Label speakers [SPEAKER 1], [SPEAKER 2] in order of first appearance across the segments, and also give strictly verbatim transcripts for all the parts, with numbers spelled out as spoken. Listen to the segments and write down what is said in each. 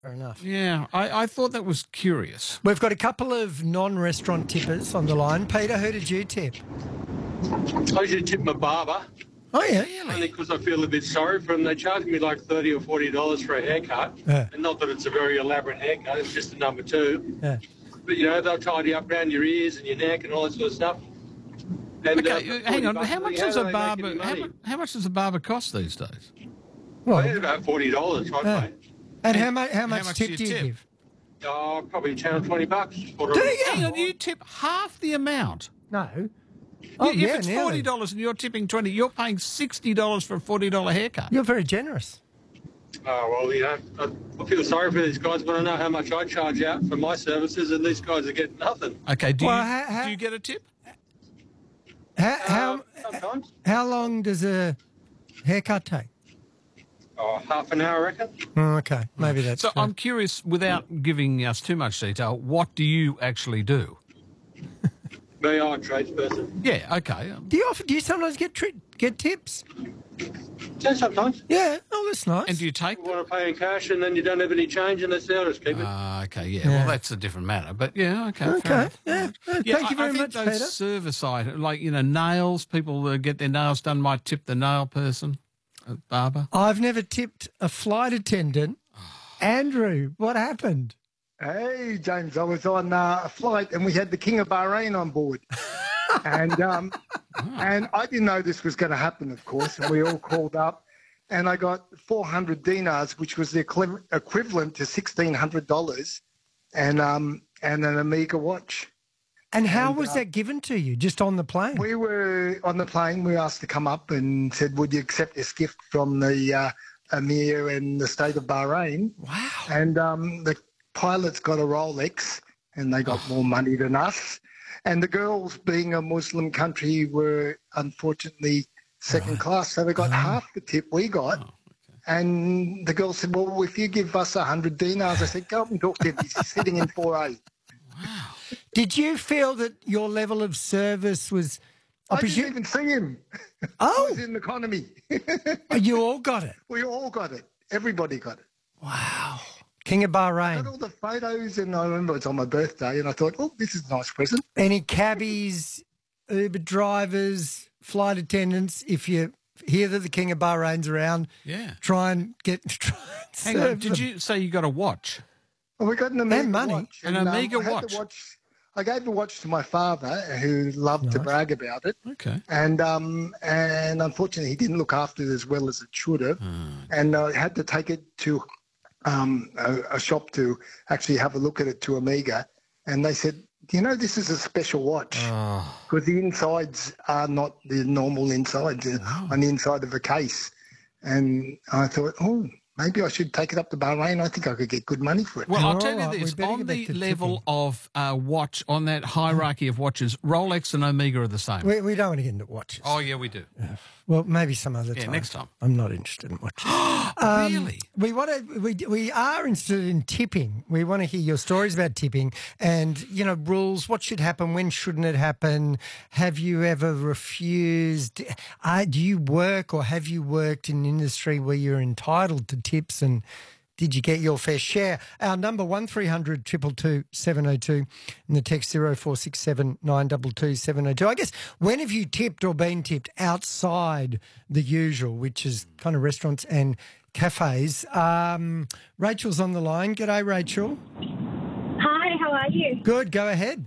[SPEAKER 1] Fair enough.
[SPEAKER 2] Yeah, I, I thought that was curious.
[SPEAKER 1] We've got a couple of non-restaurant tippers on the line. Peter, who did you tip?
[SPEAKER 3] I usually tip my barber.
[SPEAKER 1] Oh, yeah.
[SPEAKER 3] Only because I feel a bit sorry for them. They charge me like thirty or forty dollars for a haircut.
[SPEAKER 1] Yeah.
[SPEAKER 3] And not that it's a very elaborate haircut, it's just a number two.
[SPEAKER 1] Yeah.
[SPEAKER 3] But, you know, they'll tidy up around your ears and your neck and all that sort of stuff. And,
[SPEAKER 2] Okay,
[SPEAKER 3] uh,
[SPEAKER 2] hang on.
[SPEAKER 3] bucks,
[SPEAKER 2] How much
[SPEAKER 3] how
[SPEAKER 2] does
[SPEAKER 3] do
[SPEAKER 2] a
[SPEAKER 3] they make
[SPEAKER 2] barber?
[SPEAKER 3] any
[SPEAKER 2] How,
[SPEAKER 3] money?
[SPEAKER 2] mu- how much does a barber cost these days?
[SPEAKER 3] Well,
[SPEAKER 1] Well,
[SPEAKER 3] it's about forty dollars, right,
[SPEAKER 1] yeah.
[SPEAKER 3] mate?
[SPEAKER 1] And how much, how much
[SPEAKER 2] much
[SPEAKER 1] tip
[SPEAKER 2] do you
[SPEAKER 1] do you
[SPEAKER 2] tip?
[SPEAKER 1] give?
[SPEAKER 3] Oh, probably ten or twenty bucks. What
[SPEAKER 1] Do
[SPEAKER 3] I-
[SPEAKER 1] you?
[SPEAKER 2] Hang on, you tip half the amount.
[SPEAKER 1] No. Oh,
[SPEAKER 2] if
[SPEAKER 1] yeah,
[SPEAKER 2] it's
[SPEAKER 1] nearly.
[SPEAKER 2] forty dollars and you're tipping twenty, you're paying sixty dollars for a forty dollar haircut.
[SPEAKER 1] You're very generous.
[SPEAKER 3] Oh, well, you know, I, I feel sorry for these guys, but I know how much I charge out for my services, and these guys are getting nothing.
[SPEAKER 2] Okay, do
[SPEAKER 1] Well,
[SPEAKER 2] you
[SPEAKER 1] ha- ha-
[SPEAKER 2] do you get a tip?
[SPEAKER 1] How, how,
[SPEAKER 3] Uh, sometimes.
[SPEAKER 1] how long does a haircut take?
[SPEAKER 3] Oh, half an hour, I reckon.
[SPEAKER 1] Oh, okay, maybe that's
[SPEAKER 2] So
[SPEAKER 1] fair.
[SPEAKER 2] I'm curious, without giving us too much detail, what do you actually do?
[SPEAKER 3] Me, I'm a tradesperson.
[SPEAKER 2] Yeah, okay. um,
[SPEAKER 1] Do you often, do you sometimes get tri- get tips?
[SPEAKER 3] Yeah, sometimes.
[SPEAKER 1] Yeah. Oh, that's nice.
[SPEAKER 2] And do you take
[SPEAKER 3] You
[SPEAKER 2] them?
[SPEAKER 3] want to pay in cash, and then you don't have any change, and they say, I'll just keep it.
[SPEAKER 2] Ah, okay, yeah.
[SPEAKER 1] Yeah.
[SPEAKER 2] Well, that's a different matter. But yeah, okay. fair
[SPEAKER 1] Okay.
[SPEAKER 2] enough.
[SPEAKER 1] Yeah. Uh,
[SPEAKER 2] Yeah,
[SPEAKER 1] Thank you
[SPEAKER 2] I- I
[SPEAKER 1] very
[SPEAKER 2] think
[SPEAKER 1] much,
[SPEAKER 2] those
[SPEAKER 1] Peter.
[SPEAKER 2] service items, like, you know, nails, people that get their nails done might tip the nail person, a barber.
[SPEAKER 1] I've never tipped a flight attendant. Andrew, what happened?
[SPEAKER 4] Hey, James, I was on uh, a flight and we had the King of Bahrain on board. and um, and I didn't know this was going to happen, of course, and we all called up. And I got four hundred dinars, which was the equi- equivalent to sixteen hundred dollars, and, um, and an Amiga watch.
[SPEAKER 1] And how
[SPEAKER 4] And,
[SPEAKER 1] was
[SPEAKER 4] uh,
[SPEAKER 1] that given to you? Just on the plane?
[SPEAKER 4] We were on the plane. We were asked to come up and said, would you accept this gift from the uh, Emir and the state of Bahrain?
[SPEAKER 1] Wow.
[SPEAKER 4] And um, the pilots got a Rolex, and they got more money than us. And the girls, being a Muslim country, were unfortunately second class, so they got half the tip we got. And the girl said, well, if you give us one hundred dinars, I said, go up and talk to him. He's sitting in four A.
[SPEAKER 1] Did you feel that your level of service was... I
[SPEAKER 4] I didn't
[SPEAKER 1] presume
[SPEAKER 4] even see him. I
[SPEAKER 1] Oh,
[SPEAKER 4] was in economy.
[SPEAKER 1] you all got it.
[SPEAKER 4] We all got it. Everybody got it.
[SPEAKER 1] Wow. King of
[SPEAKER 4] I
[SPEAKER 1] Bahrain.
[SPEAKER 4] got all the photos, and I remember it's on my birthday, and I thought, oh, this is a nice present.
[SPEAKER 1] Any cabbies, Uber drivers, flight attendants, if you hear that the King of Bahrain's around,
[SPEAKER 2] Yeah.
[SPEAKER 1] try and get... Try and
[SPEAKER 2] Hang on,
[SPEAKER 1] serve
[SPEAKER 2] did
[SPEAKER 1] them.
[SPEAKER 2] you say you got a watch?
[SPEAKER 4] Well, we got an Amiga
[SPEAKER 1] money.
[SPEAKER 4] watch.
[SPEAKER 2] An
[SPEAKER 4] and, um,
[SPEAKER 2] Amiga
[SPEAKER 4] I had
[SPEAKER 2] watch.
[SPEAKER 4] the watch. I gave the watch to my father, who loved to
[SPEAKER 1] Nice.
[SPEAKER 4] brag about it.
[SPEAKER 2] Okay.
[SPEAKER 4] And um, and unfortunately, he didn't look after it as well as it should have.
[SPEAKER 2] Hmm.
[SPEAKER 4] And I had to take it to um, a, a shop to actually have a look at it to Amiga. And they said, do you know this is a special watch?
[SPEAKER 2] Oh,
[SPEAKER 4] Because the insides are not the normal insides uh, on the inside of a case. And I thought, oh, maybe I should take it up to Bahrain. I think I could get good money for it.
[SPEAKER 2] well, I'll
[SPEAKER 1] All
[SPEAKER 2] tell
[SPEAKER 1] right,
[SPEAKER 2] you
[SPEAKER 1] we
[SPEAKER 2] this.
[SPEAKER 1] better
[SPEAKER 2] On
[SPEAKER 1] get back
[SPEAKER 2] the
[SPEAKER 1] to
[SPEAKER 2] level
[SPEAKER 1] tipping.
[SPEAKER 2] of uh, watch, on that hierarchy of watches, Rolex and Omega are the same.
[SPEAKER 1] We, we don't want to get into watches.
[SPEAKER 2] Oh, yeah, we do.
[SPEAKER 1] Well, maybe some other
[SPEAKER 2] Yeah,
[SPEAKER 1] time.
[SPEAKER 2] next time.
[SPEAKER 1] I'm not interested in watches. Um,
[SPEAKER 2] Really?
[SPEAKER 1] We want to. We we are interested in tipping. We want to hear your stories about tipping and you know rules. What should happen? When shouldn't it happen? Have you ever refused? Uh, do you work or have you worked in an industry where you're entitled to tips and? Did you get your fair share? Our number one three hundred two two two seven oh two and the text zero four six seven nine two two seven oh two. I guess when have you tipped or been tipped outside the usual, which is kind of restaurants and cafes? Um, Rachel's on the line. G'day, Rachel.
[SPEAKER 5] Hi, how are you?
[SPEAKER 1] Good. Go ahead.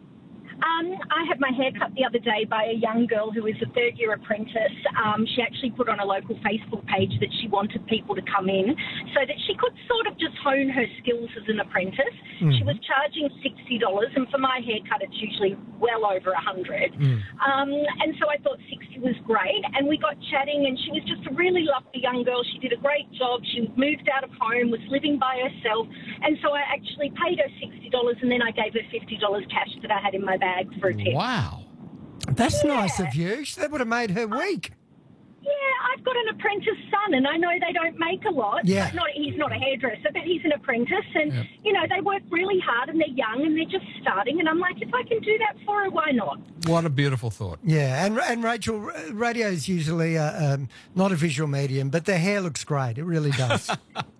[SPEAKER 5] Um, I had my hair cut the other day by a young girl who is a third-year apprentice. Um, she actually put on a local Facebook page that she wanted people to come in so that she could sort of just hone her skills as an apprentice. She was charging sixty dollars, and for my haircut, it's usually well over one hundred dollars. Um, and so I thought sixty was great, and we got chatting, and she was just a really lovely young girl. She did a great job. She moved out of home, was living by herself, and so I actually paid her sixty dollars, and then I gave her fifty dollars cash that I had in my bag for a tip.
[SPEAKER 2] Wow.
[SPEAKER 1] That's nice of you. That would have made her week.
[SPEAKER 5] Yeah, I've got an apprentice son, and I know they don't make a lot.
[SPEAKER 1] Yeah.
[SPEAKER 5] Not, he's not a hairdresser, but he's an apprentice, and,
[SPEAKER 2] Yep.
[SPEAKER 5] you know, they work really hard, and they're young, and they're just starting, and I'm like, if I can do that for her, why not?
[SPEAKER 2] What a beautiful thought.
[SPEAKER 1] Yeah, and and Rachel, radio is usually uh um, not a visual medium, but the hair looks great. It really does.